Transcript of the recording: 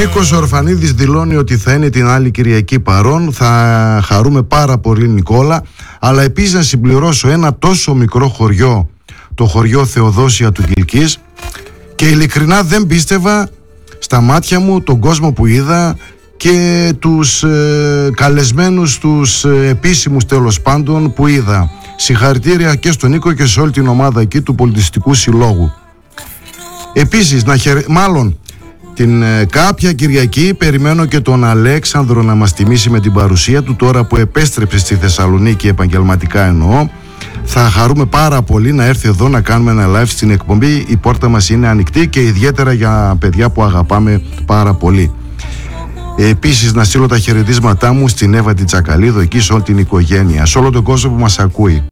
Νίκος Ορφανίδης δηλώνει ότι θα είναι την άλλη Κυριακή παρόν. Θα χαρούμε πάρα πολύ, Νικόλα. Αλλά επίσης να συμπληρώσω ένα τόσο μικρό χωριό, το χωριό Θεοδόσια του Κιλκής, και ειλικρινά δεν πίστευα στα μάτια μου τον κόσμο που είδα και τους καλεσμένους, τους επίσημους τέλος πάντων που είδα. Συγχαρητήρια και στον Νίκο και σε όλη την ομάδα εκεί του Πολιτιστικού Συλλόγου. Επίσης, την κάποια Κυριακή περιμένω και τον Αλέξανδρο να μας τιμήσει με την παρουσία του, τώρα που επέστρεψε στη Θεσσαλονίκη, επαγγελματικά εννοώ. Θα χαρούμε πάρα πολύ να έρθει εδώ να κάνουμε ένα live στην εκπομπή. Η πόρτα μας είναι ανοιχτή και ιδιαίτερα για παιδιά που αγαπάμε πάρα πολύ. Επίσης να στείλω τα χαιρετίσματά μου στην Εύα την Τσακαλίδο, εκεί σε όλη την οικογένεια, σε όλο τον κόσμο που μας ακούει.